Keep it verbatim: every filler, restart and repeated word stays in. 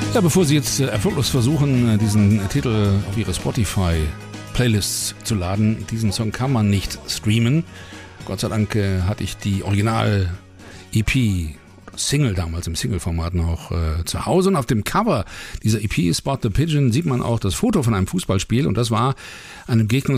Ja, bevor Sie jetzt äh, erfolglos versuchen, äh, diesen Titel auf Ihre Spotify-Playlists zu laden, diesen Song kann man nicht streamen. Gott sei Dank äh, hatte ich die Original-E P oder Single damals im Single-Format noch äh, zu Hause. Und auf dem Cover dieser E P Spot the Pigeon sieht man auch das Foto von einem Fußballspiel. Und das war ein Begegnungs